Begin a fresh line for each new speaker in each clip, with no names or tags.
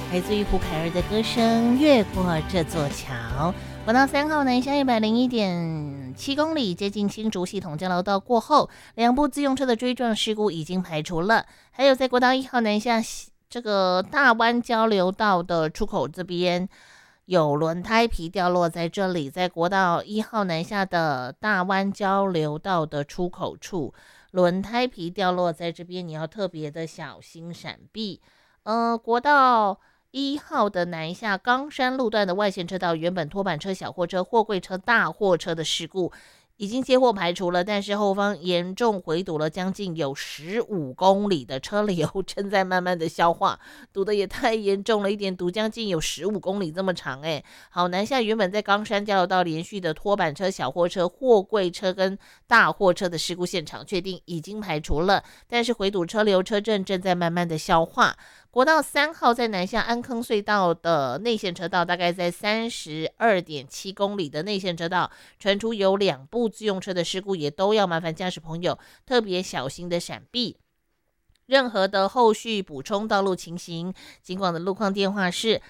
来自于胡凯儿的歌声《越过这座桥》。国道3号南向101.7公里，接近新竹系统交流道过后，两部自用车的追撞事故已经排除了。还有在国道1号南下这个大湾交流道的出口这边，有轮胎皮掉落在这里，在国道1号南下的大湾交流道的出口处，轮胎皮掉落在这边，你要特别的小心闪避。国道1号的南下冈山路段的外线车道，原本拖板车、小货车、货柜车、大货车的事故已经接获排除了，但是后方严重回堵了将近有15公里的车流，正在慢慢的消化，堵得也太严重了一点，堵将近有15公里这么长哎。好，南下原本在冈山交流道连续的拖板车、小货车、货柜车跟大货车的事故现场确定已经排除了，但是回堵车流车阵正在慢慢的消化。国道3号在南下安坑隧道的内线车道，大概在32.7公里的内线车道，传出有2部自用车的事故，也都要麻烦驾驶朋友特别小心的闪避。任何的后续补充道路情形，警广的路况电话是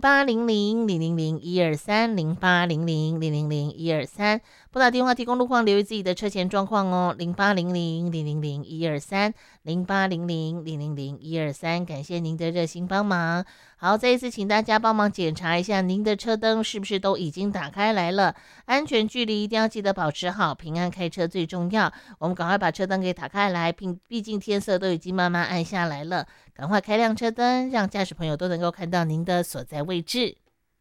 0800000123 0800000123，拨打电话提供路况，留意自己的车前状况哦。0800000123 0800000123，感谢您的热心帮忙。好，再一次请大家帮忙检查一下您的车灯是不是都已经打开来了，安全距离一定要记得保持好，平安开车最重要。我们赶快把车灯给打开来，毕竟天色都已经慢慢暗下来了，赶快开亮车灯，让驾驶朋友都能够看到您的所在位置。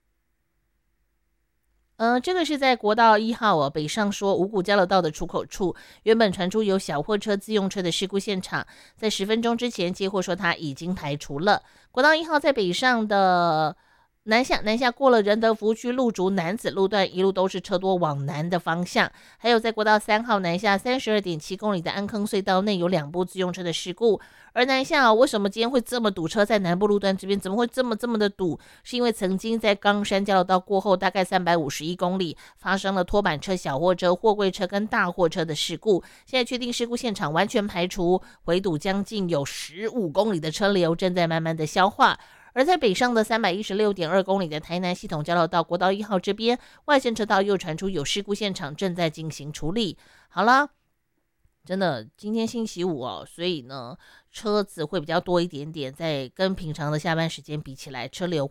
这个是在国道1号北上说五股交流道的出口处，原本传出有小货车、自用车的事故现场，在10分钟之前接获说它已经排除了。国道1号在北上的南下过了仁德服务区路竹南子路段，一路都是车多往南的方向。还有在国道3号南下32.7公里的安坑隧道内有2部自用车的事故。而南下为什么今天会这么堵车？在南部路段这边怎么会这么的堵？是因为曾经在冈山交流道过后大概351公里发生了拖板车、小货车、货柜车跟大货车的事故。现在确定事故现场完全排除，回堵将近有15公里的车流正在慢慢的消化。而在北上的316.2公里的台南系统交流道国道1号这边，外线车道又传出有事故现场正在进行处理。好了，真的今天星期五所以呢车子会比较多一点点，在跟平常的下班时间比起来，车流